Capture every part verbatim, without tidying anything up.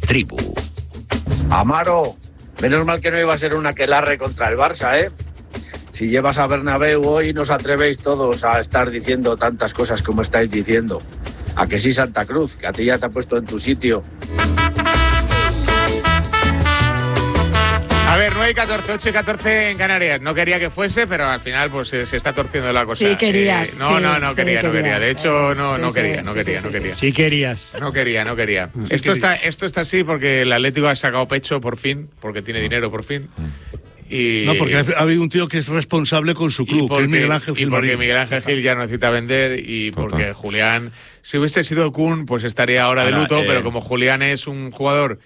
tribu. Amaro, menos mal que no iba a ser una aquelarre contra el Barça, ¿eh? Si llevas a Bernabéu hoy no os atrevéis todos a estar diciendo tantas cosas como estáis diciendo. ¿A que sí, Santa Cruz? Que a ti ya te ha puesto en tu sitio. A ver, nueve y catorce, ocho y catorce en Canarias. No quería que fuese, pero al final pues se, se está torciendo la cosa. Sí querías. Eh, no, sí, no, no sí, quería, no quería. quería. De hecho, no, Sí, no sí, quería, no sí, quería, sí, no sí, quería. Sí querías. No quería, no quería. Sí Esto quería. está, esto está así porque el Atlético ha sacado pecho por fin, porque tiene dinero por fin. Y, No, porque ha habido un tío que es responsable con su club, porque, que es Miguel Ángel y Gilmarín. porque Miguel Ángel Gil ya no necesita vender y Total. porque Julián, si hubiese sido Kun, pues estaría ahora de Ahora, luto, eh, pero como Julián es un jugador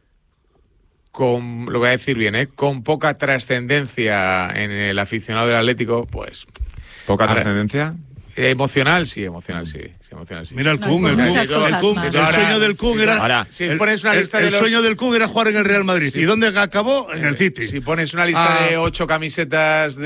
con, lo voy a decir bien, ¿eh? con poca trascendencia en el aficionado del Atlético, pues... ¿Poca Ahora- trascendencia? eh, emocional, sí, emocional, sí. sí, emocional, sí. Mira el No, Kun, y el por Kun, muchas el cosas Kun, más. el sueño del Kun era... Ahora, si el, pones una el- lista el de los... sueño del Kun era jugar en el Real Madrid. Sí. ¿Y dónde acabó? En el City. Si pones una lista Ah. de ocho camisetas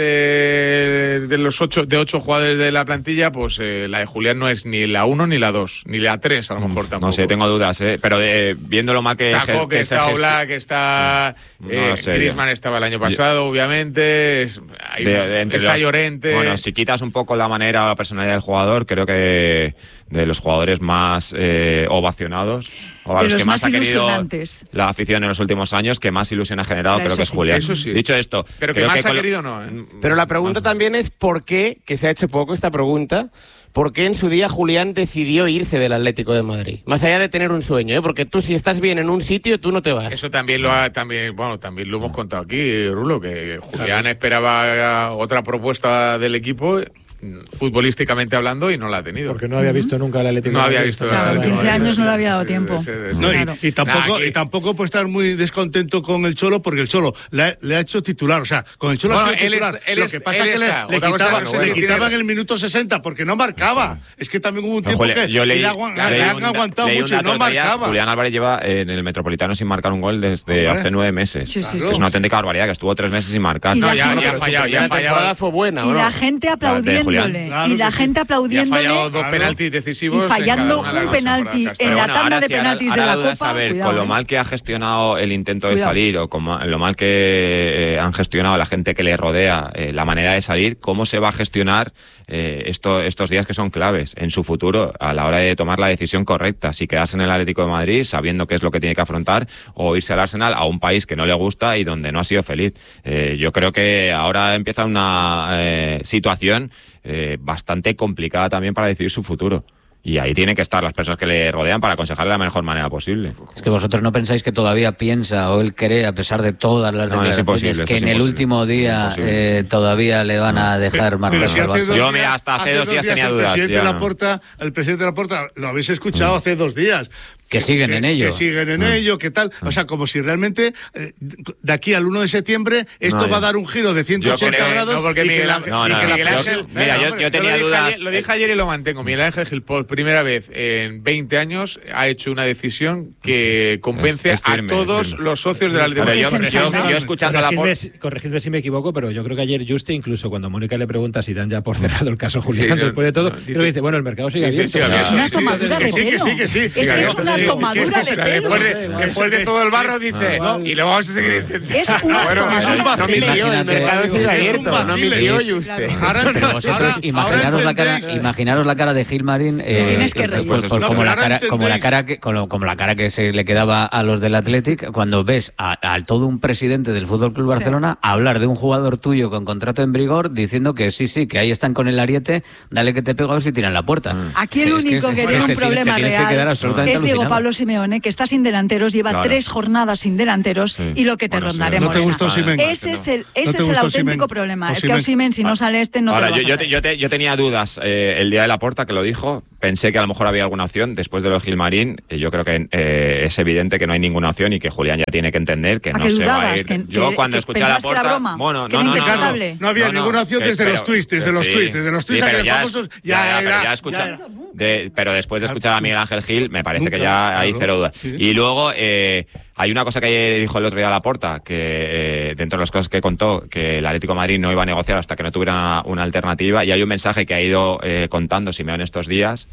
de, de los ocho de ocho jugadores de la plantilla, pues eh, la de Julián no es ni la uno ni la dos, ni la tres a lo mejor tampoco. No sé, tengo dudas, ¿eh? Pero eh, viendo lo mal que... Está Coque, que se está gesti- Oblak, está No eh, lo sé, Griezmann yo. estaba el año pasado, obviamente. es- hay- de- de entre está los- Llorente. Bueno, si quitas un poco la manera o la personalidad del jugador, creo que de los jugadores más eh, ovacionados o a De los, los que más, más ha querido ilusionantes. la afición en los últimos años, que más ilusión ha generado, Claro, creo que eso es sí. Julián. Eso sí. Dicho esto, Pero que creo más que ha con lo- querido no, ¿eh? Pero la pregunta también es por qué, que se ha hecho poco esta pregunta, ¿por qué en su día Julián decidió irse del Atlético de Madrid? Más allá de tener un sueño, ¿eh? Porque tú si estás bien en un sitio, tú no te vas. Eso también lo ha, también, bueno, también lo hemos contado aquí, Rulo, que Julián esperaba otra propuesta del equipo, futbolísticamente hablando, y no la ha tenido. Porque no había visto nunca el Atlético. No de había Madrid. visto el Claro, Atlético de quince Madrid. años no le había dado Sí, tiempo. ese- ese- No, y- Claro. y, tampoco, Nah, aquí- y tampoco puede estar muy descontento con el Cholo, porque el Cholo le ha, le ha hecho titular. O sea, con el Cholo Bueno, ha sido él titular. es- él Lo es- que pasa él es que le, está. le Otra cosa quitaba, no sé le si quitaban tiene- el minuto sesenta porque no marcaba. Es que también hubo un tiempo Juli- que yo leí, le, agu- leí le han un- aguantado leí un mucho y dato no el otro día. marcaba. Julián Álvarez lleva en el Metropolitano sin marcar un gol desde Hombre. hace nueve meses. Sí, sí, Claro. Es una auténtica barbaridad, que estuvo tres meses sin marcar. Y No, la ya, gente- ya ha fallado, ya ha La temporada fallado. fue buena, Y ¿o no? la gente de aplaudiéndole. Julián. Claro y la que sí. gente Y ha aplaudiéndole. fallado dos Claro. penaltis decisivos. Y en fallando cada una de un las penalti temporadas. en Pero la bueno, tanda ahora de sí, ahora- penaltis ahora de la la duda Copa. es saber, Cuidado, con lo eh. mal que ha gestionado el intento de Cuidado. salir o como, lo mal que eh, han gestionado la gente que le rodea eh, la manera de salir, cómo se va a gestionar eh, esto, estos días que son claves en su futuro a la hora de tomar la decisión correcta, si quedarse en el Atlético de Madrid sabiendo qué es lo que tiene que afrontar o irse al Arsenal, a un país que no le gusta y donde no ha sido feliz. Eh, yo creo que ahora empieza una eh, situación eh, bastante complicada también para decidir su futuro. Y ahí tienen que estar las personas que le rodean para aconsejarle de la mejor manera posible. Es que vosotros no pensáis que todavía piensa o él cree, a pesar de todas las No, es declaraciones, imposible, que eso en es el imposible. último día Imposible. eh, todavía le van a dejar marchar Pero si al hace Barça. dos Yo, días- mira, hasta hace dos días tenía el dudas, Presidente ya. Laporta, el presidente Laporta, lo habéis escuchado hace dos días. Que siguen en ello. Que siguen en ello, que tal. O sea, como si realmente eh, de aquí al uno de septiembre esto No, va a ya. dar un giro de ciento ochenta creo- grados. No, porque y que Miguel la- Ángel- No, y no, que no, la Miguel yo- Ángel- mira, yo- hombre, yo tenía lo dije dudas- ayer- lo dije ayer y lo mantengo. Miguel Ángel Gil, por primera vez en veinte años, ha hecho una decisión que convence Es- es firme, a todos es firme. los socios del Atlético de Pero Madrid. yo, yo, sensacional. yo escuchando a la Corregidme, por... si- corregidme si me equivoco, pero yo creo que ayer Juste, incluso cuando Mónica le pregunta si dan ya por cerrado el caso Julián, Sí, no, después de todo, no, dice- creo que dice, bueno, el mercado sigue dice, abierto. sí, Es abierto. una Sí, tomadura que de sí, que pelo. sí, que sí. Es que es Claro, una que sí, tomadura que de es que pelo. Después de, después de todo el barro dice, No. y luego vamos a seguir intentando. Es una Bueno, tomadura es un de vacilo. pelo. mintió, el Imagínate. mercado sigue Es un abierto, no vacile. mintió Claro. usted. Ahora, Pero vosotros ahora- imaginaros, la cara, entendéis. imaginaros la cara de Gilmarín eh, Tienes que eh, reír. pues, pues No, como, pero la ahora cara, como la entendéis. cara que como, como la cara que se le quedaba a los del Athletic cuando ves a, a todo un presidente del Fútbol Club Barcelona hablar de un jugador tuyo con contrato en vigor diciendo que sí, sí, que ahí están con el ariete, dale que te pego a ver si tiran la puerta. Aquí el Sí, es único es- que es tiene se un tiene- problema te tienes que quedar real absolutamente es Diego alucinado. Pablo Simeone, que está sin delanteros, lleva Claro. tres jornadas sin delanteros Sí. y lo que te Bueno, sí. rondaremos. ¿No te gustó Osimhen? Ese es el, ¿No ese te es el gustó auténtico Osimhen? problema. Es que Osimhen. Osimhen, si no sale este, no Ahora, te lo yo, vas yo, a te- hacer. yo, te- yo tenía dudas eh, el día de la Porta que lo dijo. Pensé que a lo mejor había alguna opción. Después de lo de Gilmarín, eh, yo creo que eh, es evidente que no hay ninguna opción y que Julián ya tiene que entender que ¿A no que se va a dudabas? ir. ¿Que- yo que- cuando que escuché a la pensabas que era Porta, broma? bueno, ¿Que no, era no, no, no, intocable? No había no, no, ninguna opción que- desde los pero- twists, desde que los sí. twists, desde los Sí, twists pero aquellos ya es- famosos, ya, ya ya, pero era- ya escucha- ya era- de- pero después de escuchar a Miguel Ángel Gil, me parece Nunca, que ya hay claro, cero dudas. sí. Y luego eh, hay una cosa que dijo el otro día Laporta, que eh, dentro de las cosas que contó, que el Atlético de Madrid no iba a negociar hasta que no tuviera una, una alternativa, y hay un mensaje que ha ido eh, contando Simeone estos días,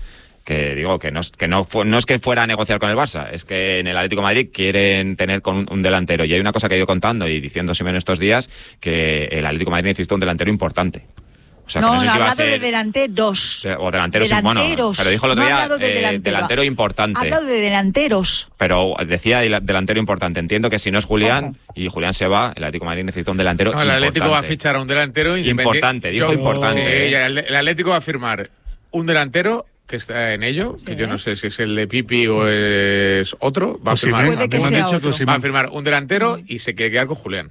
que digo que no, que no, fu- no es que fuera a negociar con el Barça, es que en el Atlético de Madrid quieren tener con un, un delantero. Y hay una cosa que he ido contando y diciendo Simeone estos días, que el Atlético de Madrid necesita un delantero importante. O sea, no, que no sé ha si va a hablado de ser... delanteros. de- o delanteros, Delanteros. bueno, pero dijo el otro No ha día hablado de eh, delantero. delantero Ha importante. hablado de delanteros. Pero decía del- delantero importante. Entiendo que si no es Julián Ojo. y Julián se va, el Atlético de Madrid necesita un delantero No, el importante. Atlético va a fichar a un delantero independiente. Importante, dijo Yo- importante. Sí, el, el Atlético va a firmar un delantero que está en ello, que Sí. yo no sé si es el de Pipi o es otro. Va a Osimhen, firmar, Puede que a mí me han sea dicho que otro. Osimhen. va a firmar un delantero y se quiere quedar con Julián.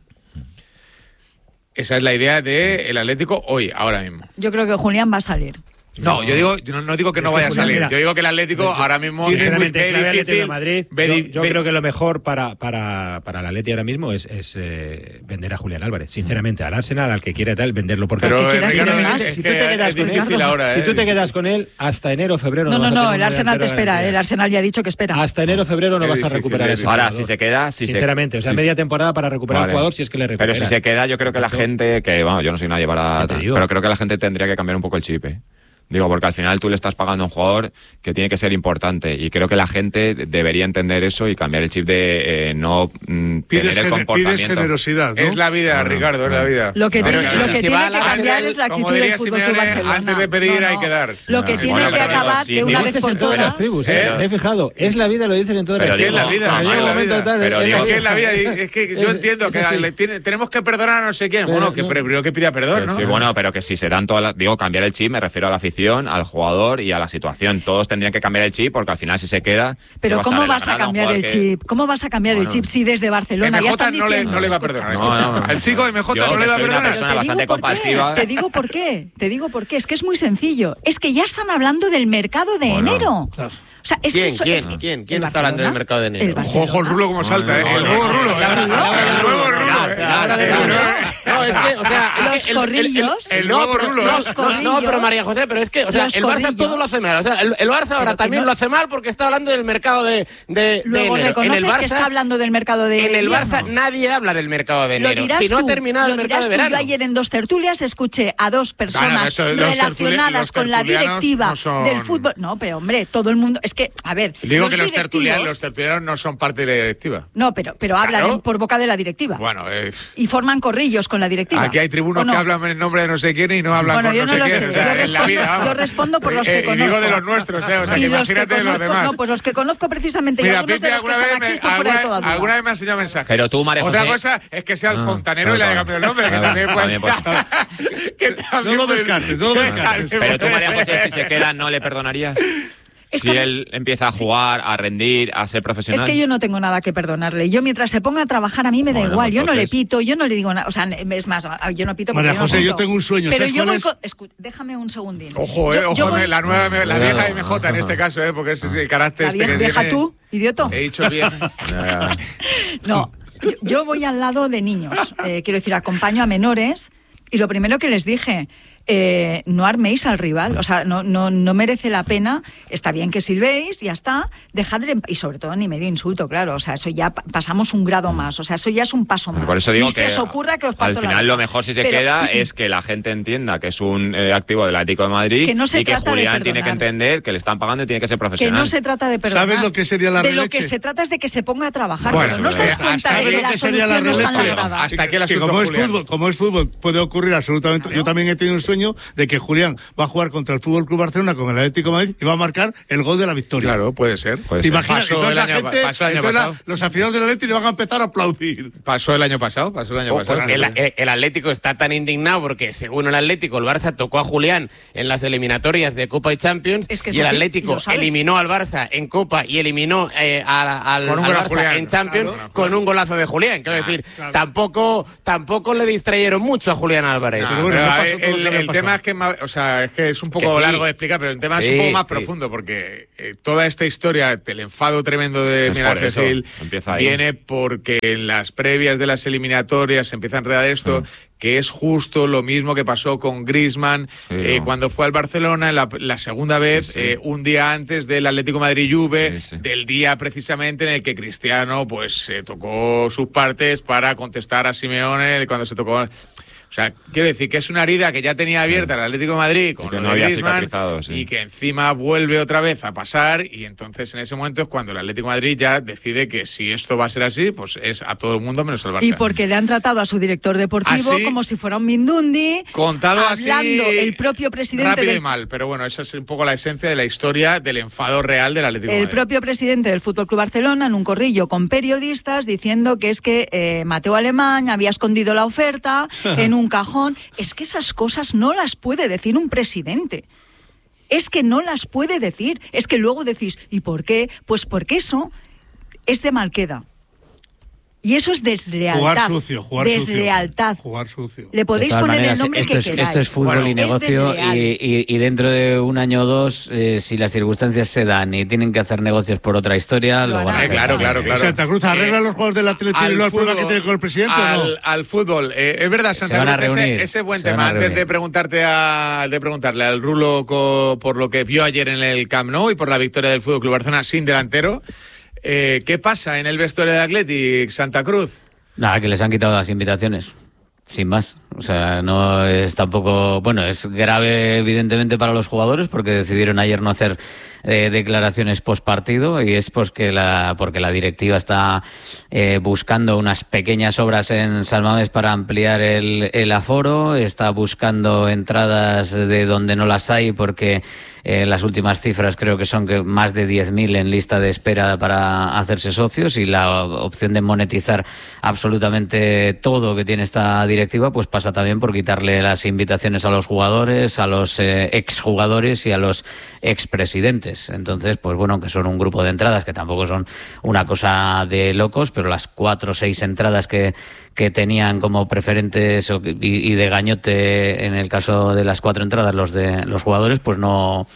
Esa es la idea del Atlético hoy, ahora mismo. Yo creo que Julián va a salir. No, yo digo, yo no, no digo que no vaya a salir. Mira, yo digo que el Atlético ahora mismo Sinceramente, ve clave Atlético de difícil. Madrid, ve yo, di- yo ve- creo que lo mejor para, para, para el Atleti ahora mismo es, es eh, vender a Julián Álvarez. Sinceramente, al Arsenal, al que quiera y tal, venderlo. Porque Pero, ¿Qué quieras Ricardo, tener es- más? es si que tú te quedas es con difícil él, ahora, si ¿eh? tú te quedas con él hasta enero, febrero No, no, no, vas a no, tener el un Arsenal te delantero espera. garantía. El Arsenal ya ha dicho que espera. Hasta enero, febrero no Es vas a difícil, recuperar es ese difícil. Ahora, jugador. si se queda, si se- Sinceramente, o sea, si- media temporada para recuperar Vale. al jugador si es que le recupera. Pero si se queda, yo creo que la gente, que vamos, yo no soy nadie para... Ya te digo. Pero creo que la gente tendría que cambiar un poco el chip, ¿eh? Digo, porque al final tú le estás pagando a un jugador que tiene que ser importante y creo que la gente debería entender eso y cambiar el chip de eh, no mm, Pides, tener el gener- comportamiento. pides generosidad, ¿no? Es la vida, No, Ricardo, es la vida. Lo que, Pero tiene, que lo que si va tiene a la- que cambiar antes es la de- como actitud del diría Fútbol Club Simeone, Barcelona. antes de pedir hay que dar. Lo que Sí, tiene bueno, que pero acabar sí, de ni una Lo vez dices por en todas todas. las tribus, ¿eh? ¿Eh? Me he fijado. Es la vida, lo dicen en todas Pero las Es digo, la tribus. vida, no, es no, la no, vida. tal, pero es digo- la Es que es la vida, vida. y es que yo Es- entiendo que es así. le tiene- tenemos que perdonar a no sé quién. Pero Bueno, que no- primero que pida perdón, Que ¿no? sí, bueno, pero que si se dan todas las... Digo, cambiar el chip, me refiero a la afición, al jugador y a la situación. Todos tendrían que cambiar el chip porque al final si se queda... Pero va a estar ¿cómo en la vas a grada un cambiar el jugador que- chip? ¿Cómo vas a cambiar el Bueno. chip si desde Barcelona ya M J están no le, diciendo? no le va a Escucha, perdonar. No, escucha. no. Al chico de M J Yo, no que le va a soy una perdonar. persona Te digo bastante por qué, compasiva. Te digo por qué, te digo por qué. Es que es muy sencillo. Es que ya están hablando del mercado de Bueno. enero. O sea, es ¿Quién, que eso, quién, es que- quién? ¿Quién el está hablando del Barcelona, mercado de enero? el Ojo, Barcelona. ojo, el rulo como salta, ¿eh? no, El no, nuevo no, rulo, no, ¿eh? no, El no, no, nuevo no, rulo. no, ¿eh? no, no, El no, nuevo- No, es que, o sea, es Los que el- el- el- corrillos. el no, nuevo pero- rulo, no, ¿eh? Los no, corrillos. no, pero María José, pero es que, o sea, Los el Barça corrillos. todo lo hace mal. O sea, el, el Barça ahora que también no- lo hace mal porque está hablando del mercado de, de, de Luego enero. En reconoces el que Barça, está hablando del mercado de en el invierno. Barça nadie habla del mercado de Lo enero. dirás Si no tú, ha terminado lo el mercado de dirás tú. verano. Yo ayer en dos tertulias escuché a dos personas eso, los tertuli- relacionadas los con la tertulianos directiva no son- del fútbol. No, pero hombre, todo el mundo. Es que, a ver. Digo que los directivos- tertulianos, los tertulianos no son parte de la directiva. No, pero, pero hablan Claro. en- por boca de la directiva. Bueno, eh, Y forman corrillos con la directiva. aquí hay tribunos ¿O no? que hablan en nombre de no sé quién y no hablan Bueno, con yo no no sé lo quién. sé. O Yo sea, en la respondo- vida, vamos. yo respondo por los que Eh, Y digo conozco. de los nuestros, ¿eh? O sea, Y que los imagínate que de los conozco- demás. No, pues los que conozco precisamente. y Mira, algunos Pipi de los que alguna vez, están me, aquí, esto fuera de alguna, toda duda. alguna vez me ha enseñado mensajes. Pero tú, María Otra José- cosa es que sea el Ah, fontanero y le haya claro. cambiado el nombre, que Ah, también puede también puede estar. Que también No lo puede- descartes, no lo descartes. Pero tú, María José, si se queda, ¿no le perdonarías? Es Si que- él empieza a jugar, a rendir, a ser profesional. Es que yo no tengo nada que perdonarle. Yo mientras se ponga a trabajar a mí me da Bueno, igual. Yo no le entonces- pito, yo no le digo nada. O sea, es más, yo no pito porque María yo no José, yo pito. tengo un sueño, Pero ¿sabes yo cuál voy es? con... Escu- déjame un segundín. Ojo, eh, Yo- ojo, yo voy- la nueva, la vieja M J en este caso, eh, porque es el carácter La este vieja, que vieja tiene. tú, idioto. He dicho bien. No, yo, yo voy al lado de niños. Eh, quiero decir, acompaño a menores y lo primero que les dije, eh, no arméis al rival. O sea, no, no, no merece la pena. Está bien que silbéis, ya está. Dejadle en- y sobre todo ni medio insulto, claro. O sea, eso ya pa- pasamos un grado más. O sea, eso ya es un paso más. Por eso digo Ni que se os ocurra que os al parto la final lo oreja. mejor si se Pero- queda es que la gente entienda que es un eh, activo del Atlético de Madrid Que no se y que trata de Julián tiene que perdonar. entender que le están pagando y tiene que ser Que profesional. no se trata de perdonar. ¿Sabes lo que sería la De lo releche? que se trata es de que se ponga a trabajar. Bueno, pero no os eh, dais hasta cuenta de ahí que lo la que sería solución la no está en la releche. grada. Hasta aquí el que asunto como es Julián. fútbol, como es fútbol, puede ocurrir absolutamente. Yo también he tenido un sueño de que Julián va a jugar contra el Fútbol Club Barcelona con el Atlético de Madrid y va a marcar el gol de la victoria. Claro, puede ser. Puede ¿Te ser. imaginas? Pasó Entonces el la año- gente, pasó el año entonces la- pasado. los aficionados del Atlético le van a empezar a aplaudir. Pasó el año pasado, pasó el año O- pasado. pues el, el- el Atlético está tan indignado porque, según el Atlético, el Barça tocó a Julián en las eliminatorias de Copa y Champions Es que y eso el sí, Atlético lo sabes. eliminó al Barça en Copa y eliminó eh, a- al, Con un al gol a Barça Julián. en Champions Claro. con un golazo de Julián. Quiero decir, tampoco, tampoco le distrayeron mucho a Julián Álvarez. No, Pero bueno, pero no a- pasó todo el, lo que había el pasado. tema es que, ma- o sea, es que es un poco Que sí. largo de explicar, pero el tema es Sí, un poco más sí. profundo porque eh, toda esta historia, el enfado tremendo de Es Miguel por Ángel eso, Gil empieza ahí. viene porque en las previas de las eliminatorias se empieza a enredar esto, que es justo lo mismo que pasó con Griezmann Sí, eh, no. cuando fue al Barcelona la, la segunda vez, Sí, sí. eh, un día antes del Atlético Madrid-Juve, Sí, sí. del día precisamente en el que Cristiano pues eh, tocó sus partes para contestar a Simeone cuando se tocó. O sea, quiero decir que es una herida que ya tenía abierta el Atlético de Madrid con y que lo no de había Griezmann, cicatrizado, sí. y que encima vuelve otra vez a pasar, y entonces en ese momento es cuando el Atlético de Madrid ya decide que si esto va a ser así, pues es a todo el mundo menos al Barça. Y porque le han tratado a su director deportivo ¿Ah, sí? como si fuera un Mindundi, Contado hablando así, el propio presidente rápido del, y mal, pero bueno, esa es un poco la esencia de la historia del enfado real del Atlético de el Madrid. propio presidente del Fútbol Club Barcelona en un corrillo con periodistas diciendo que es que eh, Mateo Alemán había escondido la oferta en un cajón. Es que esas cosas no las puede decir un presidente. Es que no las puede decir. Es que luego decís, ¿y por qué? Pues porque eso es de mal queda. Y eso es deslealtad. Jugar sucio, jugar deslealtad. sucio. Jugar sucio. Le podéis De todas poner maneras, el nombre esto que es, queráis. Esto es fútbol Bueno, y negocio, es desleal. y, y, y dentro de un año o dos, eh, si las circunstancias se dan y tienen que hacer negocios por otra historia, Lo lo, van a harán. hacer. Claro, claro, claro. Santa Cruz arregla Eh, los juegos del Atlético y al los problemas fútbol, que tiene con el presidente, ¿o no? al, al fútbol. Eh, es verdad, Santa Se van a Cruz, ese, reunir, ese buen se van tema. a Antes reunir. de preguntarte a, de preguntarle al Rulo co- por lo que vio ayer en el Camp Nou y por la victoria del Fútbol Club Barcelona sin delantero, eh, ¿qué pasa en el vestuario de Athletic Santa Cruz? Nada, que les han quitado las invitaciones. Sin más. O sea, no es tampoco... Bueno, es grave evidentemente para los jugadores porque decidieron ayer no hacer eh, declaraciones post partido, y es pues que la, porque la directiva está eh, buscando unas pequeñas obras en San Mamés para ampliar el, el aforo, está buscando entradas de donde no las hay porque eh, las últimas cifras creo que son que más de diez mil en lista de espera para hacerse socios, y la opción de monetizar absolutamente todo que tiene esta directiva pues pasa también por quitarle las invitaciones a los jugadores, a los eh, exjugadores y a los expresidentes. Entonces, pues bueno, que son un grupo de entradas que tampoco son una cosa de locos, pero las cuatro o seis entradas que, que tenían como preferentes o, y, y de gañote en el caso de las cuatro entradas los de los jugadores, pues no...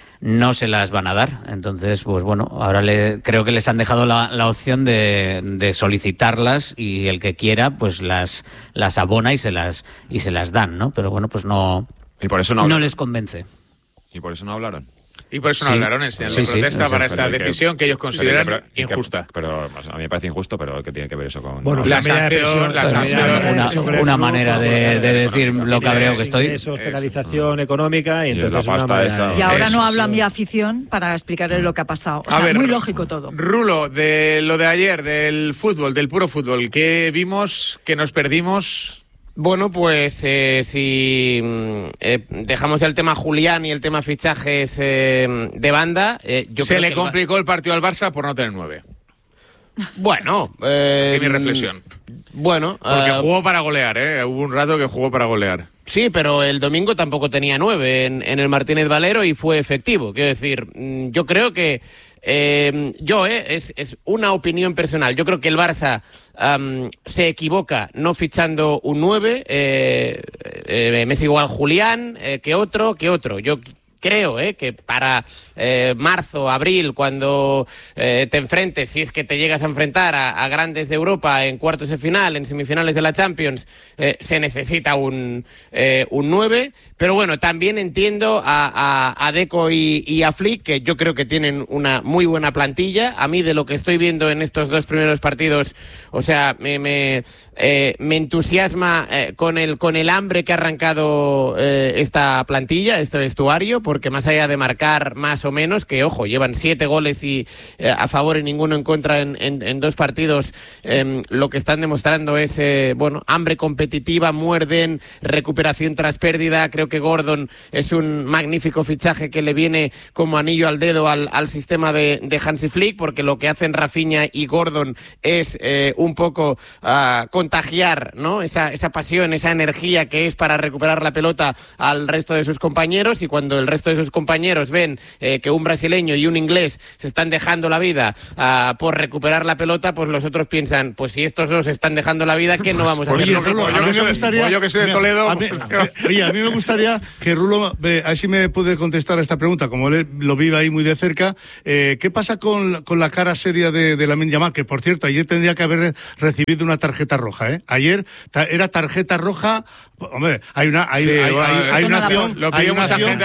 no se las van a dar. Entonces, pues bueno, ahora le, creo que les han dejado la, la opción de, de solicitarlas, y el que quiera pues las las abona y se las y se las dan, ¿no? Pero bueno, pues no, Y por eso no, no hablaron. les convence. Y por eso no hablaron. Y por eso no Sí. hablaron en señal Sí, de sí, protesta eso para es esta Pero que- decisión que ellos consideran pero que- que- injusta. Pero, o sea, a mí me parece injusto, pero ¿qué tiene que ver eso con...? Bueno, no, la la medida de sanción, presión, la la sanción. medida de Una, presión sobre el una club, manera por- de, de decir lo cabreo que estoy. Ingresos, penalización económica, y Y entonces la una pasta manera esa. de- Y ahora Eso, no habla sí. mi afición para explicarle lo que ha pasado. O A sea, ver, muy lógico todo. Rulo, de lo de ayer, del fútbol, del puro fútbol, ¿qué vimos, qué nos perdimos? Bueno, pues eh, si mm, eh, dejamos el tema Julián y el tema fichajes eh, de banda, eh, yo Se creo le que el Ba- complicó el partido al Barça por no tener nueve. Bueno, eh, Es mi reflexión. Bueno, Porque eh, jugó para golear, ¿eh? Hubo un rato que jugó para golear. sí, pero el domingo tampoco tenía nueve en, en el Martínez Valero y fue efectivo. Quiero decir, mm, yo creo que eh, yo, eh, es, es una opinión personal. Yo creo que el Barça am, se equivoca no fichando un nueve. Eh, eh, me es igual Julián eh, que otro, que otro. Yo creo eh, que para eh, marzo, abril, cuando eh, te enfrentes, si es que te llegas a enfrentar a, a grandes de Europa en cuartos de final, en semifinales de la Champions, eh, se necesita un, eh, un nueve. Pero bueno, también entiendo a, a, a Deco y, y a Flick, que yo creo que tienen una muy buena plantilla. A mí, de lo que estoy viendo en estos dos primeros partidos, o sea, me, me, eh, me entusiasma eh, con, el, con el hambre que ha arrancado eh, esta plantilla, este vestuario, porque más allá de marcar más o menos, que ojo, llevan siete goles y eh, a favor y ninguno en contra en, en, en dos partidos, eh, lo que están demostrando es eh, bueno, hambre competitiva, muerden, recuperación tras pérdida. Creo que Gordon es un magnífico fichaje que le viene como anillo al dedo al, al sistema de, de Hansi Flick, porque lo que hacen Rafinha y Gordon es eh, un poco uh, contagiar, ¿no? esa, esa pasión, esa energía que es para recuperar la pelota al resto de sus compañeros, y cuando el resto de sus compañeros ven eh, que un brasileño y un inglés se están dejando la vida uh, por recuperar la pelota, pues los otros piensan, pues si estos dos están dejando la vida, ¿qué no vamos a Pues hacer oye, nosotros? Rulo, yo ¿no? que soy de- yo que soy de mira, Toledo, a mí- pues, oye, a mí me gustaría que Rulo, ve, así me puede contestar a esta pregunta, como él lo vive ahí muy de cerca. Eh, ¿Qué pasa con, con la cara seria de, de Lamine Yamal? Que, por cierto, ayer tendría que haber recibido una tarjeta roja, ¿eh? Ayer ta- era tarjeta roja. Hombre, hay una, hay, Sí, hay, bueno, hay, hay eso una no la acción, pon- lo hay pidió una mucha acción, gente, a mí no hay me una lo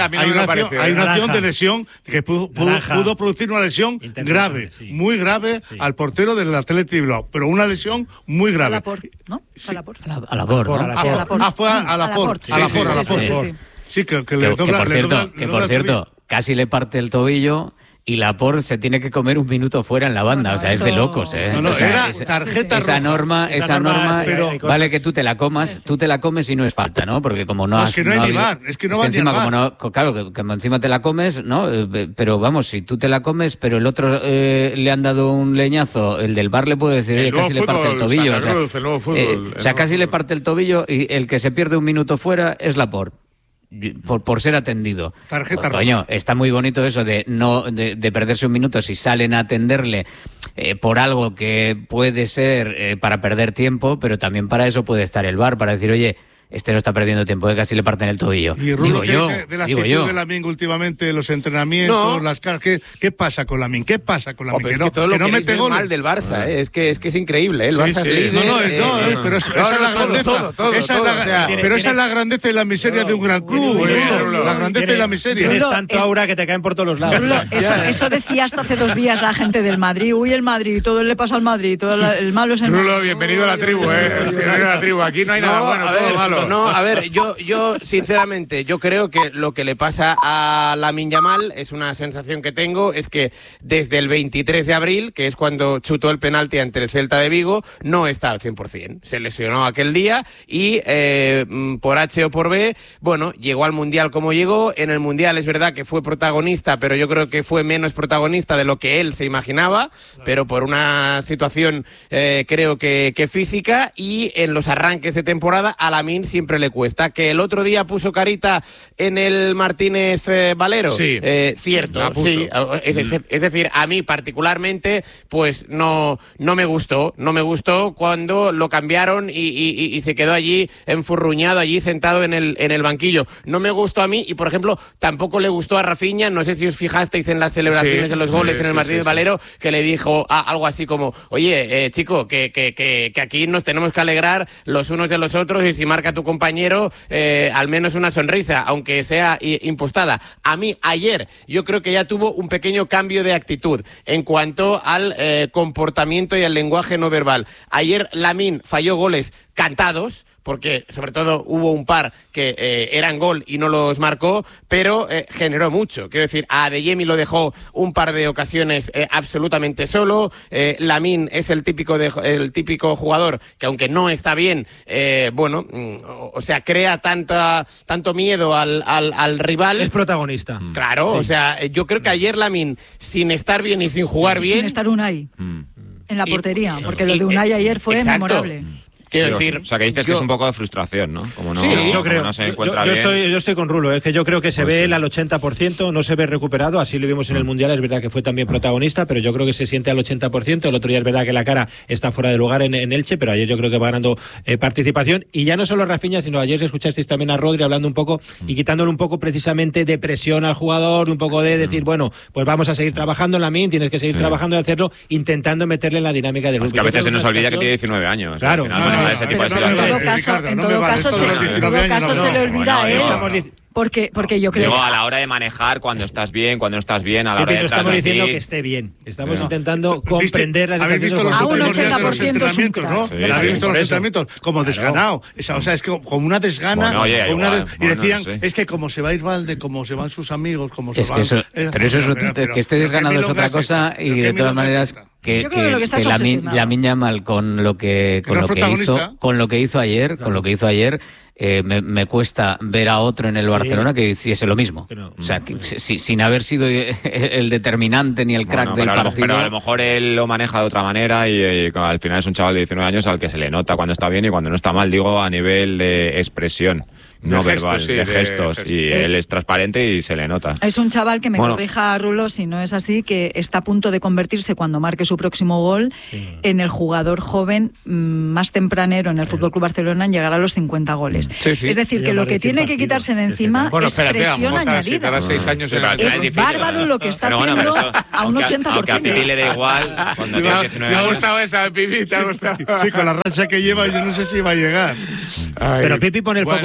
una acción, hay una acción de lesión que pudo, pudo, pudo producir una lesión grave, sí. muy grave sí. al portero del Athletic de Bilbao, pero una lesión muy grave. A la por, ¿no? A la por. A la, a la por, ¿no? Ah, fue a la por. A la por, a la por. Sí, que, que le dobla, por cierto, que por cierto, casi le parte el tobillo. Y Laporte se tiene que comer un minuto fuera en la banda, bueno, o sea, esto... es de locos, ¿eh? No, no, o sea, era esa, tarjeta esa roja. norma, esa, esa norma, norma pero, vale que tú te la comas, tú te la comes y no es falta, ¿no? Porque como no, no has, es que no, no hay ni bar, es que no va ni encima como no, claro, que, que encima te la comes, ¿no? Pero vamos, si tú te la comes, pero el otro eh, le han dado un leñazo, el del bar le puede decir, oye, casi fútbol, le parte el tobillo, o sea, Cruz, el nuevo fútbol, eh, o sea casi le parte el tobillo y el que se pierde un minuto fuera es Laporte. Por, por ser atendido. Tarjeta pues, coño, está muy bonito eso de no de, de perderse un minuto si salen a atenderle eh, por algo que puede ser eh, para perder tiempo, pero también para eso puede estar el V A R, para decir, oye, este no está perdiendo tiempo, que casi le parten el tobillo. Y digo Rulo, ¿qué yo, de la digo actitud yo. de Lamine últimamente, los entrenamientos, no. las caras? ¿Qué, ¿Qué pasa con Lamine? ¿Qué pasa con Lamine? Oh, que es no, que todo que lo no que mete goles. mal del Barça, ¿eh? es, que, es que es increíble, ¿eh? El sí, Barça sí. es líder. No, no, eh, no, eh, pero, es, no, esa no, es la todo, grandeza. todo, todo, esa todo, es la, o sea, pero esa es la grandeza y la miseria de un gran club. Rulo, la grandeza y la miseria. Tienes tanto aura que te caen por todos los lados. Rulo, eso, eso decía hasta hace dos días la gente del Madrid. Uy, el Madrid, todo le pasa al Madrid, todo la, el malo es el Rulo, Madrid. bienvenido a la tribu, ¿eh? Bienvenido a la tribu. Aquí no hay nada no, bueno, a todo ver, malo. No, a ver, yo, yo sinceramente, yo creo que lo que le pasa a Lamine Yamal es una sensación que tengo, es que desde el veintitrés de abril, que es cuando chutó el penalti ante el Celta de Vigo, no está al cien por ciento. Se lesionó aquel día y eh, por H o por B, bueno, llegó al Mundial como llegó. En el Mundial es verdad que fue protagonista, pero yo creo que fue menos protagonista de lo que él se imaginaba, pero por una situación eh, creo que, que física, y en los arranques de temporada a Lamine siempre le cuesta. Que el otro día puso carita en el Martínez eh, Valero, sí, eh, cierto, sí, es, es, es decir, a mí particularmente pues no, no me gustó, no me gustó cuando lo cambiaron y, y, y se quedó allí enfurruñado, allí sentado en el, en el banquillo. No me gustó a mí y, por ejemplo, tampoco le gustó a Rafinha. No sé si os fijasteis en las celebraciones sí, de los goles sí, en el sí, Martínez sí, Valero, que le dijo ah, algo así como, oye, eh, chico, que, que, que, que aquí nos tenemos que alegrar los unos de los otros, y si marca tu compañero, eh, al menos una sonrisa, aunque sea impostada. A mí, ayer, yo creo que ya tuvo un pequeño cambio de actitud en cuanto al eh, comportamiento y al lenguaje no verbal. Ayer Lamine falló goles cantados, porque sobre todo hubo un par que eh, eran gol y no los marcó, pero eh, generó mucho. Quiero decir, a Adeyemi lo dejó un par de ocasiones eh, absolutamente solo. Eh, Lamine es el típico, de, el típico jugador que, aunque no está bien, eh, bueno, o, o sea, crea tanta, tanto miedo al, al, al rival. Es protagonista. Claro, sí. O sea, yo creo que ayer Lamine, sin estar bien y sin jugar bien... Sin estar Unai mm. en la portería, y, porque lo de Unai ayer fue exacto. memorable. Quiero decir, o sea, que dices yo, que es un poco de frustración, ¿no? Como no, sí, como yo creo. no se encuentra yo, yo bien. Estoy, yo estoy con Rulo, es que yo creo que se pues ve sí. él al ochenta por ciento, no se ve recuperado, así lo vimos en el Mundial, es verdad que fue también protagonista, pero yo creo que se siente al ochenta por ciento, el otro día es verdad que la cara está fuera de lugar en, en Elche, pero ayer yo creo que va ganando eh, participación, y ya no solo Rafinha, sino ayer escuchasteis también a Rodri hablando un poco y quitándole un poco precisamente de presión al jugador, un poco de decir, bueno, pues vamos a seguir trabajando en la min, tienes que seguir sí. trabajando y hacerlo, intentando meterle en la dinámica del grupo. Es que a veces se nos olvida que tiene diecinueve años. Claro, al final, no, no, no, ese tipo de situaciones. En todo caso, se, en todo caso se le olvida a él. Porque, porque yo creo Digo, que... a la hora de manejar, cuando estás bien, cuando no estás bien, a la hora de estamos transmitir... diciendo que esté bien. Estamos no. intentando comprender las ¿Habéis visto los a un ochenta ochenta por ciento de los entrenamientos, ¿no? Sí, ¿Habéis sí, visto los eso. entrenamientos? Como desganado. O sea, es que como una desgana. Bueno, oye, una igual, des... bueno, y decían, no sé. es que como se va a ir Valde, como se van sus amigos, como se es van... Que eso, eh, pero eso es otro, pero, que esté desganado es otra cosa, y de todas maneras... que, Yo creo que lo que está que es Lamine obsesionado. Lamine Yamal con lo que con no lo es que protagonista. hizo con lo que hizo ayer Claro. con lo que hizo ayer eh, me, me cuesta ver a otro en el Sí. Barcelona que hiciese lo mismo. Que no. O sea, que, si, sin haber sido el determinante ni el crack Bueno, del pero, a lo, partido. pero a lo mejor él lo maneja de otra manera y, y al final es un chaval de diecinueve años al que se le nota cuando está bien y cuando no está mal, digo, a nivel de expresión. No De verbal, gestos, sí, de, de gestos. gestos. Y Eh, él es transparente y se le nota. Es un chaval que me Bueno. corrija, Rulo, si no es así, que está a punto de convertirse, cuando marque su próximo gol, Sí. en el jugador joven mm, más tempranero en el F C Barcelona en llegar a los cincuenta goles. Sí, sí. Es decir, Sí, que lo vale, que cien tiene que partidos, quitarse de encima Bueno, es espérate, a lo presión mejor tarda- si añadida. tarda seis años Sí, en pero al el- final Es difícil. bárbaro lo que está Pero bueno, pero haciendo eso, a un aunque, ochenta por ciento. aunque a Pipi le da igual, cuando tiene diecinueve Me ha años. gustado esa, Pipi, te ha gustado. Sí, con la racha que lleva, yo no sé si va a llegar. Pero Pipi pone el Bueno. foco en Lamine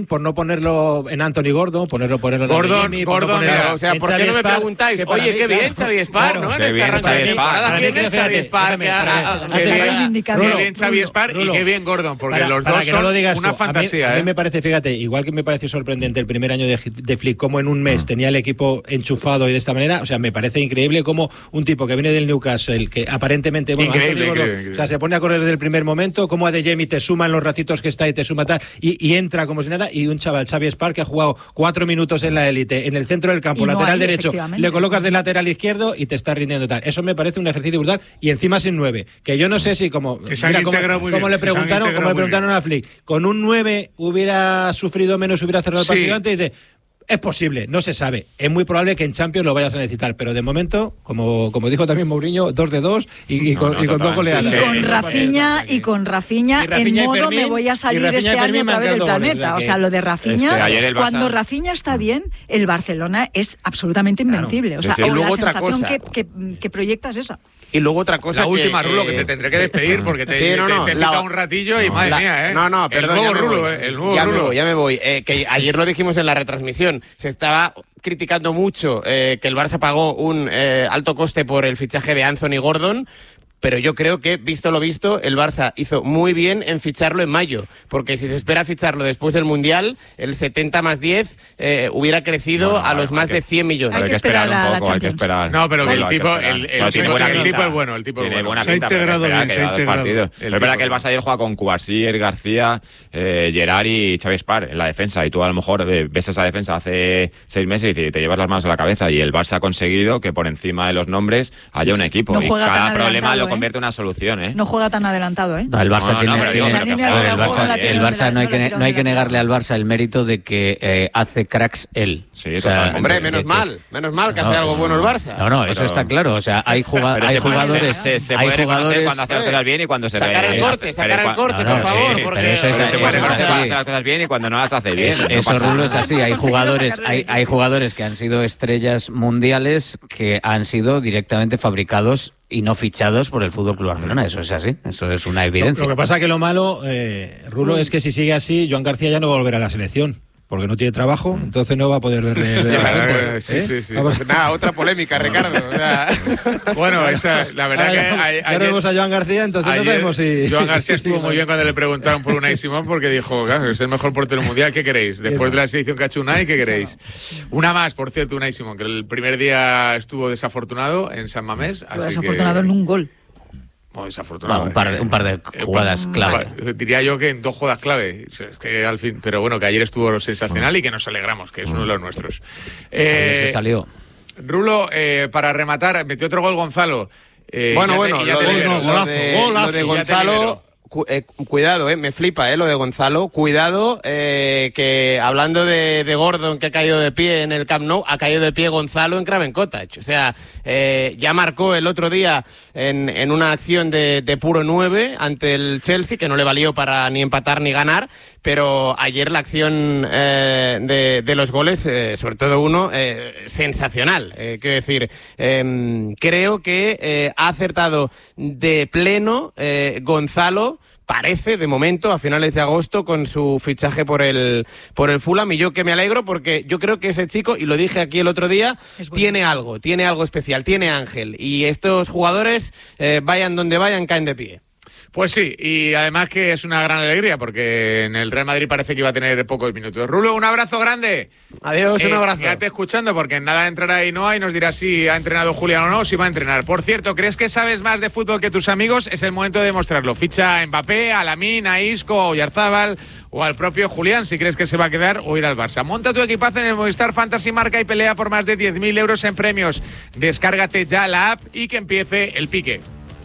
Kane por no ponerlo en Anthony Gordon, ponerlo ponerlo Gordon, en Jimmy, Gordon, ponerlo Claro, o sea, en ¿por qué Xavi no me Spark, preguntáis? que para Oye, mí, qué bien claro, Xavi Spark, claro, ¿no? En qué este bien arranque Xavi de Spark. temporada. Para ¿Quién mí, es fíjate, Xavi Spark? déjame, Que ahora- para- ah, has que de- diga- reivindicando. Qué bien Xavi Rulo, Spark y Rulo. qué bien Gordon, porque Para- los para dos que no lo son digas una tú, a mí- fantasía. A mí, ¿eh? me parece, fíjate, igual que me parece sorprendente el primer año de, de Flick, como en un mes tenía el equipo enchufado y de esta manera, o sea, me parece increíble como un tipo que viene del Newcastle, que aparentemente, bueno, Increíble, Anthony Gordon, increíble, o sea, se pone a correr desde el primer momento, como a De Jemi te suma en los ratitos que está y te suma tal, y, y entra como si nada, y un chaval, Xavi Spark, que ha jugado cuatro minutos en la élite, en el centro del campo, Y no lateral hay, derecho, efectivamente. le colocas de lateral izquierdo y te está rindiendo tal. Eso me parece un ejercicio brutal, y encima sin nueve, que yo no sé si como, Que se han mira, como, integrado muy como bien, le que se han preguntaron, integrado como le muy preguntaron bien. a Flick, con un nueve hubiera sufrido menos, hubiera cerrado el Sí. partido antes, y dice, es posible, no se sabe. Es muy probable que en Champions lo vayas a necesitar, pero de momento, como, como dijo también Mourinho, dos de dos y, y No, con, no, y con dos total, goleadas. Y sí, con sí. Rafinha, y con Rafinha, Y Rafinha en y modo Fermín, me voy a y salir Rafinha y este Fermín año otra vez del marcando goles, planeta. o O sea sea, que- lo de Rafinha, Es que ayer el Barça- cuando Rafinha está bien, el Barcelona es absolutamente invencible. O Sí, sea, sí. o Y luego la otra sensación cosa. que, que, que proyectas es esa. Y luego otra cosa. La última, que, Rulo, eh, que te tendré que despedir porque te, Sí, no, te- no, te he la- citado un ratillo y madre La- mía, ¿eh? No, no, perdón. El nuevo ya me Rulo, voy. ¿eh? El nuevo ya Rulo. me voy, ya me voy. Eh, que ayer lo dijimos en la retransmisión. Se estaba criticando mucho eh, que el Barça pagó un eh, alto coste por el fichaje de Anthony Gordon. Pero yo creo que, visto lo visto, el Barça hizo muy bien en ficharlo en mayo. Porque si se espera ficharlo después del Mundial, el setenta más diez eh, hubiera crecido Bueno, a los hay más que- de cien millones. Hay Hay que que esperar esperar a un la poco, hay que Champions. esperar. No, pero que el Hay que tipo, esperar. el, el, Pero tiene tipo- buena el pinta. tipo es bueno, el tipo es Tiene bueno. buena Se ha pinta, pero hay que integrado esperar bien, que se ha haya dos integrado. partidos. El Es verdad tipo- que el Barça ayer juega con Cubarsí, García, eh, Gerard y Xavi Spark en la defensa, y tú a lo mejor eh, ves esa defensa hace seis meses y te, te llevas las manos a la cabeza, y el Barça ha conseguido que por encima de los nombres haya un equipo, No y juega cada tan problema adelantado, lo ¿eh? convierte en una solución, ¿eh? No juega tan adelantado, ¿eh? No, el Barça No, no, tiene, pero tiene- digo, La línea pero, de el juego Barça, la el tiene Barça donde no hay la- que, no ne- la no hay que tiene negarle al Barça el mérito de que eh, hace cracks él. Sí, totalmente. Hombre, que- menos que- mal. Menos mal que No, hace algo eso- bueno el Barça. No, no, eso Pero- está claro. O sea, hay, juga- Pero hay se puede- jugadores. se, se hay puede reconocer jugadores. cuando hace las cosas bien y cuando se Sacar ve- el corte, pero sacar el cua- corte, No, por no, favor. sí, porque- pero eso es- se puede eso es reconocer cuando así. hace las cosas bien y cuando no las hace bien. Eso, no eso, pasa Rulo, nada. es así. Hay Hemos conseguido jugadores, sacarle hay, el hay equipo. jugadores que han sido estrellas mundiales que han sido directamente fabricados y no fichados por el Fútbol Club Barcelona. Eso es así. Eso es una Lo, evidencia. lo que pasa que lo malo, eh, Rulo, es que si sigue así, Joan García ya no va a volver a la selección. Porque no tiene trabajo, entonces no va a poder ver. ver- ver- Ya, ¿eh? sí, sí, sí. Vamos. Nada, otra polémica, Ricardo. O sea, Bueno, esa, la verdad Ahora que ya, a- ya ayer- vemos a Joan García, entonces no Ayer, sabemos si. Joan García estuvo si- muy bien cuando le preguntaron por Unai Simón, porque dijo, claro, es el mejor portero mundial, ¿qué queréis? Después de la selección que ha hecho Unai, ¿qué queréis? Una más, por cierto, Unai Simón, que el primer día estuvo desafortunado en San Mamés. Pero Así desafortunado que, en un gol. Bueno, desafortunado. Bueno, un, par de, un par de Eh, jugadas pa- clave. pa- Diría yo que en dos jugadas clave. Es que al fin, pero bueno, que ayer estuvo sensacional y que nos alegramos, que es uno de los nuestros. Ayer Eh, se salió. Rulo, eh, para rematar, metió otro gol Gonzalo. Eh, bueno, ya te- bueno, y ya lo te de, libero. lo golazo, de- golazo, lo de ya te Gonzalo. libero. cu- eh, cuidado, eh, me flipa eh, lo de Gonzalo. Cuidado, eh, que hablando de, de Gordon, que ha caído de pie en el Camp Nou, ha caído de pie Gonzalo en Craven Cottage. O sea, eh, ya marcó el otro día en, en una acción de, de puro nueve ante el Chelsea, que no le valió para ni empatar ni ganar. Pero ayer la acción eh, de, de los goles, eh, sobre todo uno, eh, sensacional. Eh, quiero decir, eh, creo que eh, ha acertado de pleno eh, Gonzalo. Parece, de momento, a finales de agosto, con su fichaje por el por el Fulham. Y yo que me alegro porque yo creo que ese chico, y lo dije aquí el otro día, Es buenísimo. tiene algo, tiene algo especial, tiene ángel. Y estos jugadores, eh, vayan donde vayan, caen de pie. Pues sí, y además que es una gran alegría porque en el Real Madrid parece que iba a tener pocos minutos. Rulo, un abrazo grande. Adiós, un Eh, abrazo. Quédate escuchando porque en nada entrará Ainhoa y nos dirá si ha entrenado Julián o no, si va a entrenar. Por cierto, ¿crees que sabes más de fútbol que tus amigos? Es el momento de demostrarlo. Ficha a Mbappé, a Lamine, a Isco, a Oyarzábal o al propio Julián si crees que se va a quedar o ir al Barça. Monta tu equipazo en el Movistar Fantasy Marca y pelea por más de diez mil euros en premios. Descárgate ya la app y que empiece el pique.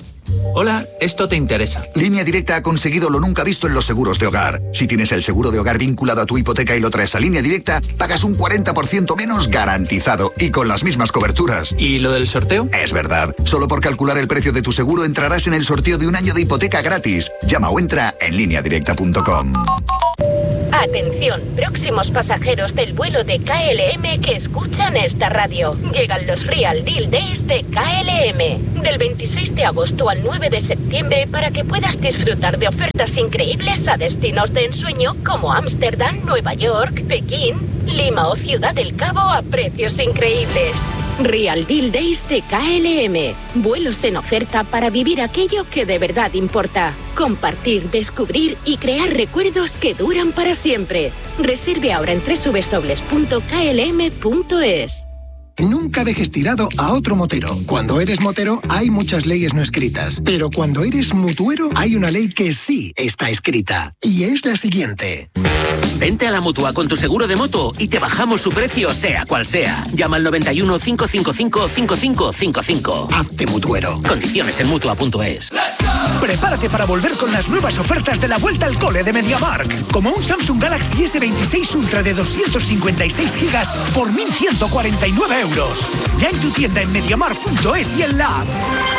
Hola, esto te interesa. Línea Directa ha conseguido lo nunca visto en los seguros de hogar. Si tienes el seguro de hogar vinculado a tu hipoteca y lo traes a Línea Directa, pagas un cuarenta por ciento menos garantizado y con las mismas coberturas. ¿Y lo del sorteo? Es verdad. Solo por calcular el precio de tu seguro entrarás en el sorteo de un año de hipoteca gratis. Llama o entra en línea directa punto com. Atención, próximos pasajeros del vuelo de K L M que escuchan esta radio. Llegan los Real Deal Days de K L M. Del veintiséis de agosto al nueve de septiembre para que puedas disfrutar de ofertas increíbles a destinos de ensueño como Ámsterdam, Nueva York, Pekín, Lima o Ciudad del Cabo a precios increíbles. Real Deal Days de K L M. Vuelos en oferta para vivir aquello que de verdad importa. Compartir, descubrir y crear recuerdos que duran para siempre. Reserve ahora en doble u doble u doble u punto k l m punto es. Nunca dejes tirado a otro motero. Cuando eres motero hay muchas leyes no escritas, pero cuando eres mutuero hay una ley que sí está escrita, y es la siguiente. Vente a la Mutua con tu seguro de moto y te bajamos su precio sea cual sea. Llama al noventa y uno, cinco cinco cinco, cinco cinco cinco cinco. Hazte mutuero. Condiciones en mutua punto es. Prepárate para volver con las nuevas ofertas de la vuelta al cole de MediaMarkt, como un Samsung Galaxy ese veintiséis Ultra de doscientos cincuenta y seis gigas por mil ciento cuarenta y nueve euros. Ya en tu tienda en mediamarkt punto es y en la app.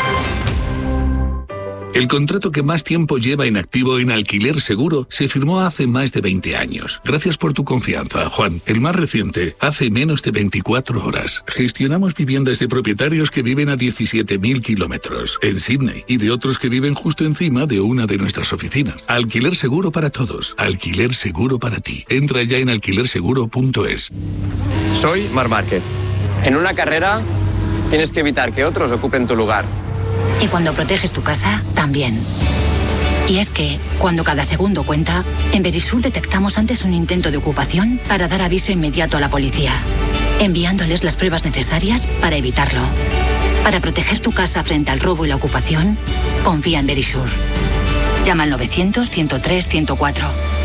El contrato que más tiempo lleva en activo en Alquiler Seguro se firmó hace más de veinte años. Gracias por tu confianza, Juan. El más reciente, hace menos de veinticuatro horas. Gestionamos viviendas de propietarios que viven a diecisiete mil kilómetros en Sydney y de otros que viven justo encima de una de nuestras oficinas. Alquiler Seguro para todos. Alquiler Seguro para ti. Entra ya en alquiler seguro punto es. Soy Marc Márquez. En una carrera tienes que evitar que otros ocupen tu lugar. Y cuando proteges tu casa, también. Y es que, cuando cada segundo cuenta, en Verisur detectamos antes un intento de ocupación para dar aviso inmediato a la policía, enviándoles las pruebas necesarias para evitarlo. Para proteger tu casa frente al robo y la ocupación, confía en Verisur. Llama al novecientos, ciento tres, ciento cuatro.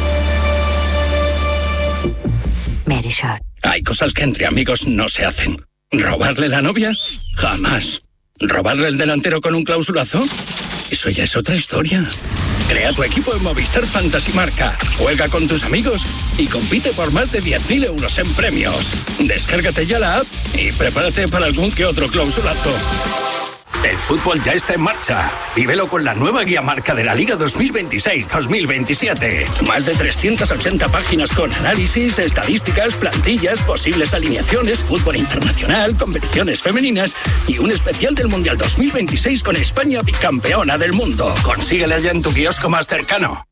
Verisur. Hay cosas que entre amigos no se hacen. ¿Robarle la novia? Jamás. ¿Robarle el delantero con un clausulazo? Eso ya es otra historia. Crea tu equipo en Movistar Fantasy Marca. Juega con tus amigos y compite por más de diez mil euros en premios. Descárgate ya la app y prepárate para algún que otro clausulazo. El fútbol ya está en marcha. Vívelo con la nueva guía marca de la Liga dos mil veintiséis dos mil veintisiete. Más de trescientas ochenta páginas con análisis, estadísticas, plantillas, posibles alineaciones, fútbol internacional, competiciones femeninas y un especial del Mundial dos mil veintiséis con España bicampeona del mundo. Consíguela ya en tu kiosco más cercano.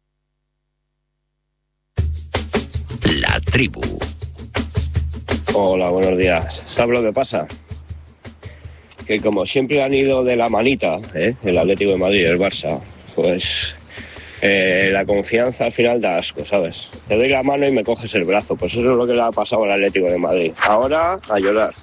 La tribu. Hola, buenos días. ¿Sabes lo que pasa? Que como siempre han ido de la manita, ¿eh? El Atlético de Madrid y el Barça, pues eh, la confianza al final da asco, ¿sabes? Te doy la mano y me coges el brazo, pues eso es lo que le ha pasado al Atlético de Madrid. Ahora, a llorar.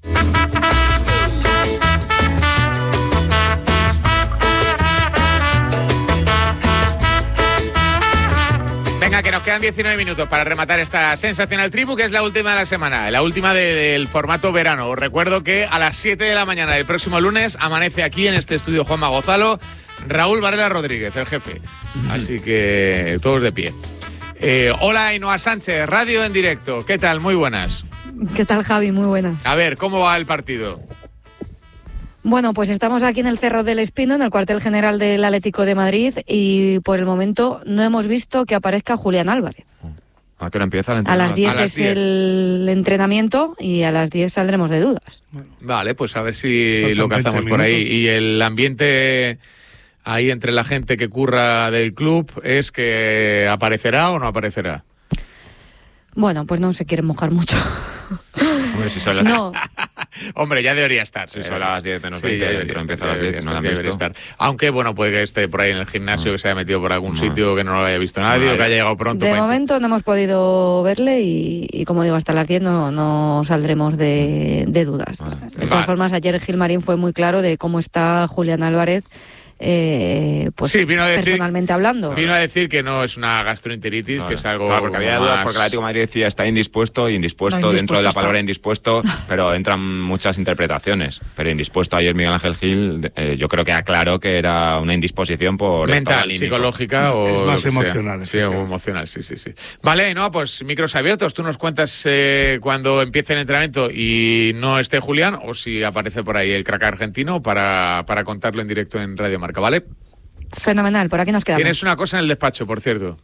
Venga, que nos quedan diecinueve minutos para rematar esta sensacional tribu, que es la última de la semana, la última de, del formato verano. Os recuerdo que a las siete de la mañana del próximo lunes amanece aquí en este estudio Juanma Gonzalo, Raúl Varela Rodríguez, el jefe. Así que todos de pie. Eh, hola, Ainhoa Sánchez, radio en directo. ¿Qué tal? Muy buenas. ¿Qué tal, Javi? Muy buenas. A ver, ¿cómo va el partido? Bueno, pues estamos aquí en el Cerro del Espino, en el cuartel general del Atlético de Madrid, y por el momento no hemos visto que aparezca Julián Álvarez. ¿A qué hora empieza el A las entrenamiento? diez es el entrenamiento y a las diez saldremos de dudas. Vale, pues a ver si Pasan lo cazamos veinte por ahí. minutos. Y el ambiente ahí entre la gente que curra del club es que aparecerá o no aparecerá. Bueno, pues no se quieren mojar mucho. Hombre, si son las... No. Hombre, ya debería estar. Si son las diez menos Sí, veinte, ya el debería entrenamiento empieza estar, a las diez, debería no lo han estar, visto. debería estar. Aunque, bueno, puede que esté por ahí en el gimnasio, que se haya metido por algún No. sitio que no lo haya visto nadie, Vale. o que haya llegado pronto. De para- momento no hemos podido verle y, y como digo, hasta las diez no, no saldremos de, de dudas. De todas Vale. formas, ayer Gilmarín fue muy claro de cómo está Julián Álvarez, eh, pues Sí, vino a decir- personalmente hablando. Vino a decir que no es una gastroenteritis, que es algo Claro, porque había dudas, más- porque el Atlético de Madrid decía está indispuesto, indispuesto, No, dentro de la indispuesto palabra está. indispuesto, pero entran muchas interpretaciones. Pero indispuesto, ayer Miguel Ángel Gil, eh, yo creo que aclaró que era una indisposición por estado mental, anímico. psicológica o Es más lo que sea. emocional, Sí, o emocional, sí, sí, sí. Vale, no, pues micros abiertos. Tú nos cuentas eh, cuando empiece el entrenamiento y no esté Julián, o si aparece por ahí el crack argentino para, para contarlo en directo en Radio Marca, ¿vale? Fenomenal, por aquí nos quedamos. Tienes una cosa en el despacho, por cierto.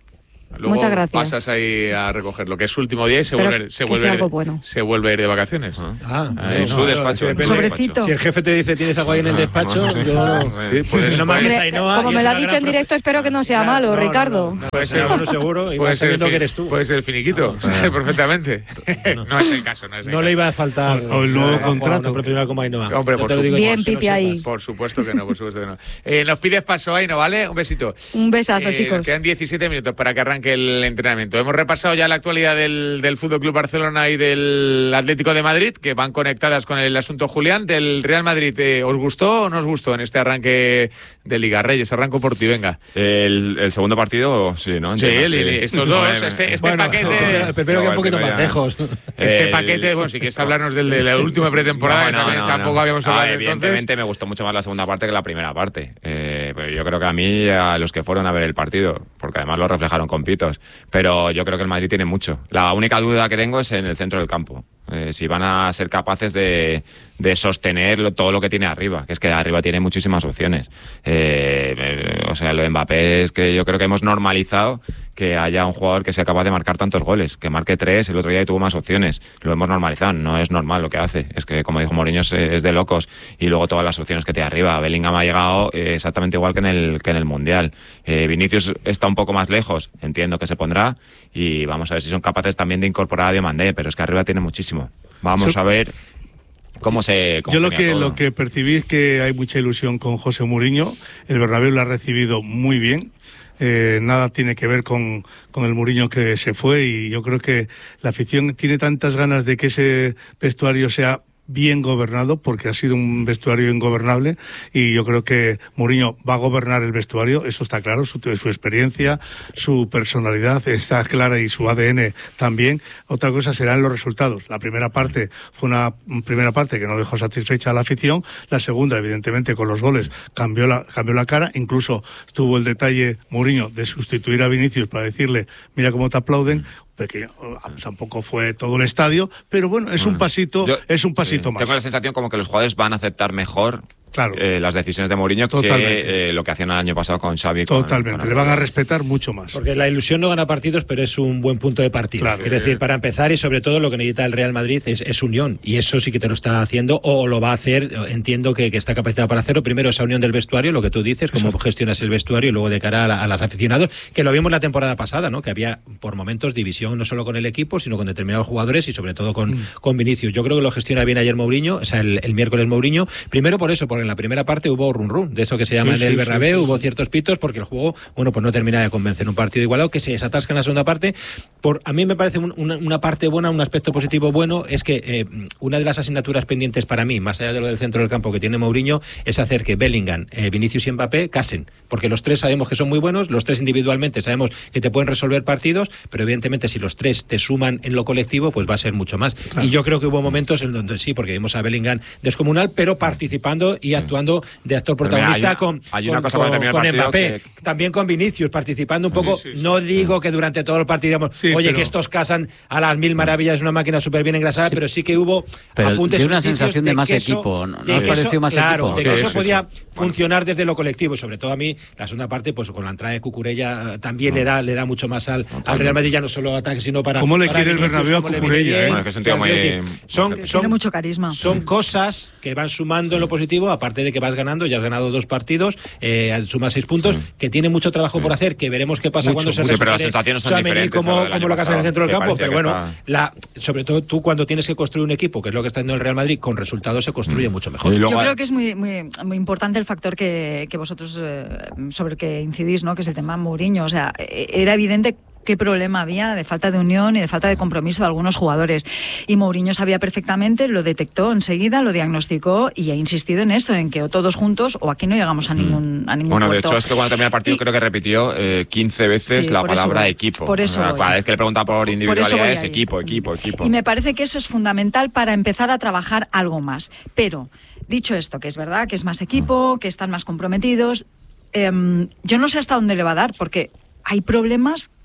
Luego Muchas gracias. pasas ahí a recogerlo, que es su último día y se Pero vuelve, se que vuelve, sea a ir- algo bueno. se vuelve a ir de vacaciones. Ah, Ahí, en no, su no, despacho. depende. Sobrecito. Si el jefe te dice tienes algo ahí en el despacho, Sí, yo no. Sí, pues, no me hables Hombre, ahí, no, como y me es lo ha una dicho gran en pro- directo, espero que no sea Claro, malo, no, no, Ricardo. no, no, puede ser uno seguro y puede vas ser, sabiendo fi- que eres tú. puede ser finiquito, perfectamente. No es el caso, no es el No caso. le iba a faltar O el nuevo trabajo a contrato. una profesional como Ainhoa. Hombre, Yo por te lo su- digo Bien, yo, que lo Pipi, ahí. sepas. Por supuesto que no, por supuesto que no. Eh, nos pides paso ahí, ¿no vale? Un besito. Un besazo, Eh, chicos. Quedan diecisiete minutos para que arranque el entrenamiento. Hemos repasado ya la actualidad del, del Fútbol Club Barcelona y del Atlético de Madrid, que van conectadas con el asunto Julián. Del Real Madrid, eh, ¿os gustó o no os gustó en este arranque de Liga? Reyes, arranco por ti, venga. El, el segundo partido, sí, ¿no? Sí, Entiendo, el- estos dos, Bueno, este, este Bueno, paquete. Pero que un poquito más ya- lejos. Este El- paquete, bueno, si quieres hablarnos del de la última pretemporada, No, que no, también no, tampoco no. habíamos Ah, hablado entonces. evidentemente me gustó mucho más la segunda parte que la primera parte. Eh, pero yo creo que a mí, a los que fueron a ver el partido, porque además lo reflejaron con pitos, pero yo creo que el Madrid tiene mucho. La única duda que tengo es en el centro del campo. Eh, si van a ser capaces de, de sostener lo- todo lo que tiene arriba, que es que arriba tiene muchísimas opciones. Eh, eh, o sea, lo de Mbappé es que yo creo que hemos normalizado que haya un jugador que sea capaz de marcar tantos goles, que marque tres, el otro día tuvo más opciones. Lo hemos normalizado, no es normal lo que hace. Es que, como dijo Mourinho, es, es de locos. Y luego todas las opciones que tiene arriba. Bellingham ha llegado eh, exactamente igual que en el, que en el Mundial. Eh, Vinicius está un poco más lejos, entiendo que se pondrá, y vamos a ver si son capaces también de incorporar a Diomandé, pero es que arriba tiene muchísimo. Vamos So- a ver cómo se Yo lo congenia que todo. lo que percibí es que hay mucha ilusión con José Mourinho. El Bernabéu lo ha recibido muy bien. Eh, nada tiene que ver con, con el Mourinho que se fue, y yo creo que la afición tiene tantas ganas de que ese vestuario sea bien gobernado, porque ha sido un vestuario ingobernable, y yo creo que Mourinho va a gobernar el vestuario, eso está claro, su, su experiencia, su personalidad está clara y su A D N también. Otra cosa serán los resultados. La primera parte fue una primera parte que no dejó satisfecha a la afición, la segunda, evidentemente, con los goles cambió la, cambió la cara, incluso tuvo el detalle Mourinho de sustituir a Vinicius para decirle, mira cómo te aplauden, porque tampoco fue todo el estadio, pero bueno, es un pasito, Yo- es un pasito Sí, más. Tengo la sensación como que los jugadores van a aceptar mejor Claro. eh, las decisiones de Mourinho Totalmente. que eh, lo que hacían el año pasado con Xavi. con- Totalmente, con- le van a respetar mucho más. Porque la ilusión no gana partidos, pero es un buen punto de partida. Claro. Quiero decir, para empezar, y sobre todo lo que necesita el Real Madrid es, es unión. Y eso sí que te lo está haciendo, o lo va a hacer, entiendo que, que está capacitado para hacerlo. Primero, esa unión del vestuario, lo que tú dices, cómo Exacto. gestionas el vestuario, y luego de cara a, la- a los aficionados, que lo vimos la temporada pasada, ¿no? Que había por momentos división no solo con el equipo, sino con determinados jugadores y sobre todo con, Mm. con Vinicius. Yo creo que lo gestiona bien ayer Mourinho, o sea, el, el miércoles Mourinho. Primero por eso, porque en la primera parte hubo run run, de eso que se llama Sí, en el sí, Bernabéu, sí, sí. hubo ciertos pitos, porque el juego, bueno, pues no termina de convencer. Un partido igualado que se desatasca en la segunda parte. Por, a mí me parece un- una, una parte buena, un aspecto positivo bueno, es que eh, una de las asignaturas pendientes para mí, más allá de lo del centro del campo que tiene Mourinho, es hacer que Bellingham, eh, Vinicius y Mbappé casen, porque los tres sabemos que son muy buenos, los tres individualmente sabemos que te pueden resolver partidos, pero evidentemente si los tres te suman en lo colectivo, pues va a ser mucho más. Y yo creo que hubo momentos en donde sí, porque vimos a Bellingham descomunal, pero participando y actuando de actor Pero mira, protagonista hay una- con, hay una con, cosa cuando con- termina el con partido Mbappé, que- también con Vinicius, participando un poco. sí, sí. No digo que durante todo el partido digamos, Sí, oye, pero- que estos casan a las mil maravillas, es una máquina súper bien engrasada, pero sí que hubo Pero apuntes dio una indicios sensación de más que eso- equipo, ¿no? de ¿No os que pareció eso- más claro, equipo? de que Sí, eso sí, podía sí. funcionar desde lo colectivo, y sobre todo a mí, la segunda parte, pues con la entrada de Cucurella eh, también le da le da mucho más al, al Real Madrid, ya no solo ataque, sino para. ¿Cómo le para quiere el Vinicius, Bernabéu a cómo le Cucurella, viene bien. eh? Bueno, es que es un tío Quiero muy- decir, son, Tiene son, mucho carisma. son cosas que van sumando en lo positivo, aparte de que vas ganando, ya has ganado dos partidos, eh, sumas seis puntos, que tiene mucho trabajo por hacer, que veremos qué pasa Mucho, cuando se mucho. Sí, pero las recupere sensaciones son Tchouaméni diferentes a como, lo del como año lo que hace en el pasado, centro del que campo, parecía pero que bueno, está- la, sobre todo tú cuando tienes que construir un equipo, que es lo que está haciendo el Real Madrid, con resultados se construye mucho mejor. Y luego- Yo creo que es muy, muy, muy importante el factor que, que vosotros eh, sobre el que incidís, ¿no? Que es el tema Mourinho. O sea, eh, era evidente qué problema había de falta de unión y de falta de compromiso de algunos jugadores. Y Mourinho sabía perfectamente, lo detectó enseguida, lo diagnosticó y ha insistido en eso, en que o todos juntos o aquí no llegamos a ningún, a ningún Bueno, de puerto. hecho, es que cuando termina el partido creo que repitió eh, quince veces Sí, la por eso palabra voy. equipo. Por eso O sea, voy. cada vez que le pregunta por Por eso voy individualidades, ahí. equipo, equipo, equipo. Y me parece que eso es fundamental para empezar a trabajar algo más. Pero, dicho esto, que es verdad, que es más equipo, que están más comprometidos, em, yo no sé hasta dónde le va a dar, porque hay problemas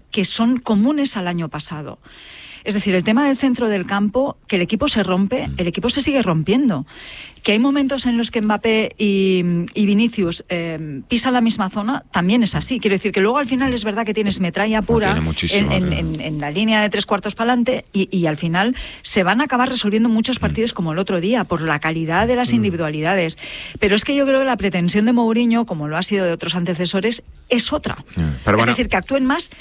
que son comunes al año pasado. Es decir, el tema del centro del campo, que el equipo se rompe, el equipo se sigue rompiendo. Que hay momentos en los que Mbappé y, y Vinicius eh, pisan la misma zona, también es así. Quiero decir que luego al final es verdad que tienes metralla pura no, tiene en, en, en, en la línea de tres cuartos para adelante y, y al final se van a acabar resolviendo muchos partidos como el otro día por la calidad de las individualidades. Pero es que yo creo que la pretensión de Mourinho, como lo ha sido de otros antecesores, es otra. Pero bueno, es decir, que actúen más